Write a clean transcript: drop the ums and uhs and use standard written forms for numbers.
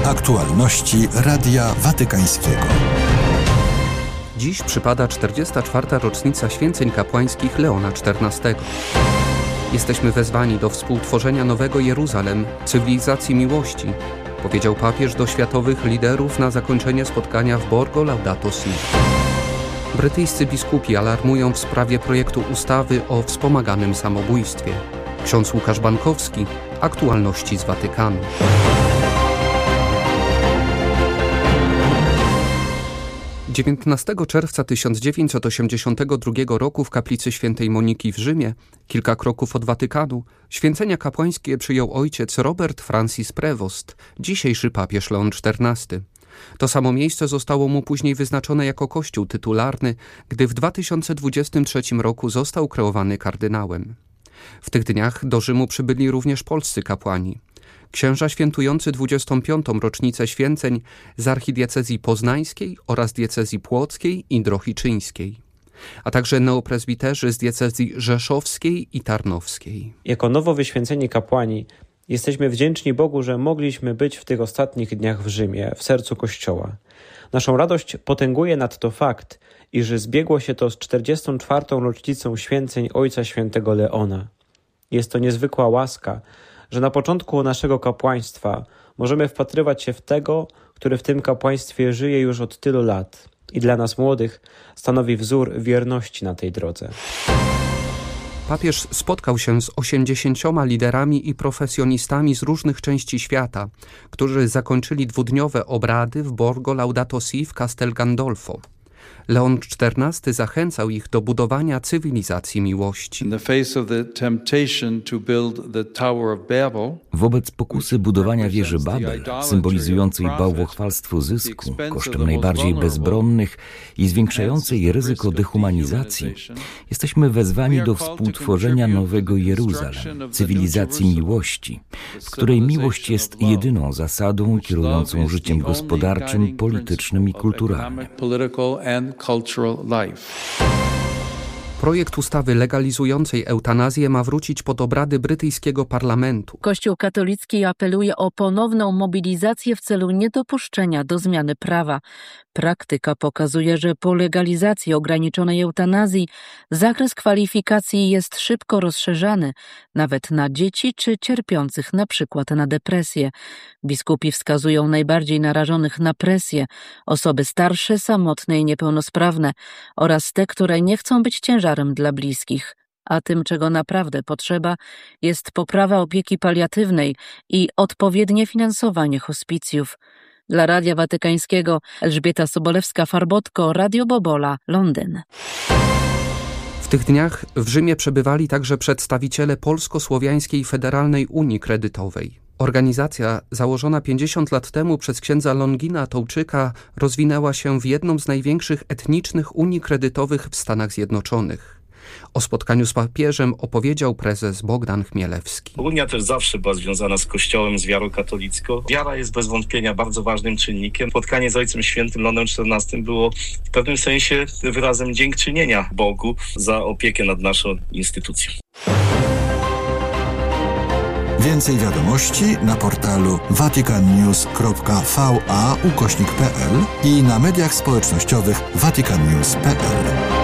Aktualności Radia Watykańskiego. Dziś przypada 44. rocznica święceń kapłańskich Leona XIV. Jesteśmy wezwani do współtworzenia nowego Jeruzalem, cywilizacji miłości, powiedział papież do światowych liderów na zakończenie spotkania w Borgo Laudato Si. Brytyjscy biskupi alarmują w sprawie projektu ustawy o wspomaganym samobójstwie. Ksiądz Łukasz Bankowski, aktualności z Watykanu. „19 czerwca 1982 roku w kaplicy świętej Moniki w Rzymie, kilka kroków od Watykanu, święcenia kapłańskie przyjął ojciec Robert Francis Prevost, dzisiejszy papież Leon XIV. To samo miejsce zostało mu później wyznaczone jako kościół tytularny, gdy w 2023 roku został kreowany kardynałem. W tych dniach do Rzymu przybyli również polscy kapłani. Księża świętujący 25. rocznicę święceń z archidiecezji poznańskiej oraz diecezji płockiej i drohiczyńskiej, a także neoprezbiterzy z diecezji rzeszowskiej i tarnowskiej. Jako nowo wyświęceni kapłani jesteśmy wdzięczni Bogu, że mogliśmy być w tych ostatnich dniach w Rzymie, w sercu Kościoła. Naszą radość potęguje nadto fakt, iż zbiegło się to z 44. rocznicą święceń Ojca Świętego Leona. Jest to niezwykła łaska, że na początku naszego kapłaństwa możemy wpatrywać się w tego, który w tym kapłaństwie żyje już od tylu lat i dla nas młodych stanowi wzór wierności na tej drodze. Papież spotkał się z 80 liderami i profesjonistami z różnych części świata, którzy zakończyli dwudniowe obrady w Borgo Laudato Si w Castel Gandolfo. Leon XIV zachęcał ich do budowania cywilizacji miłości. Wobec pokusy budowania wieży Babel, symbolizującej bałwochwalstwo zysku, kosztem najbardziej bezbronnych i zwiększającej ryzyko dehumanizacji, jesteśmy wezwani do współtworzenia nowego Jeruzalem, cywilizacji miłości, w której miłość jest jedyną zasadą kierującą życiem gospodarczym, politycznym i kulturalnym. Projekt ustawy legalizującej eutanazję ma wrócić pod obrady brytyjskiego parlamentu. Kościół katolicki apeluje o ponowną mobilizację w celu niedopuszczenia do zmiany prawa. Praktyka pokazuje, że po legalizacji ograniczonej eutanazji zakres kwalifikacji jest szybko rozszerzany, nawet na dzieci czy cierpiących na przykład na depresję. Biskupi wskazują najbardziej narażonych na presję, osoby starsze, samotne i niepełnosprawne oraz te, które nie chcą być ciężarem dla bliskich. A tym, czego naprawdę potrzeba, jest poprawa opieki paliatywnej i odpowiednie finansowanie hospicjów. Dla Radia Watykańskiego Elżbieta Sobolewska-Farbotko, Radio Bobola, Londyn. W tych dniach w Rzymie przebywali także przedstawiciele Polsko-Słowiańskiej Federalnej Unii Kredytowej. Organizacja założona 50 lat temu przez księdza Longina Tołczyka rozwinęła się w jedną z największych etnicznych unii kredytowych w Stanach Zjednoczonych. O spotkaniu z papieżem opowiedział prezes Bogdan Chmielewski. Unia też zawsze była związana z Kościołem, z wiarą katolicką. Wiara jest bez wątpienia bardzo ważnym czynnikiem. Spotkanie z Ojcem Świętym Leonem XIV było w pewnym sensie wyrazem dziękczynienia Bogu za opiekę nad naszą instytucją. Więcej wiadomości na portalu vaticannews.va/pl i na mediach społecznościowych vaticannews.pl.